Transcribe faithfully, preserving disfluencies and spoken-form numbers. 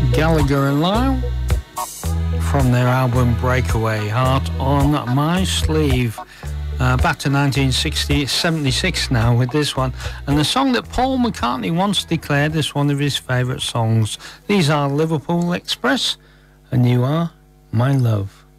Gallagher and Lyle from their album Breakaway, Heart on My Sleeve. Uh, back to nineteen seventy-six now with this one, and the song that Paul McCartney once declared as one of his favourite songs. These are Liverpool Express, and You Are My Love.